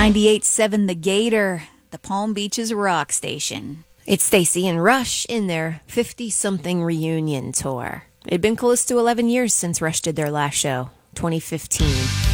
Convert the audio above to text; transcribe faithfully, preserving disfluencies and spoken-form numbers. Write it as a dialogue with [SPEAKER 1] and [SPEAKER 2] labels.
[SPEAKER 1] ninety-eight point seven The Gator, the Palm Beaches rock station.
[SPEAKER 2] It's Stacy and Rush in their fifty-something reunion tour. It'd been close to eleven years since Rush did their last show, twenty fifteen.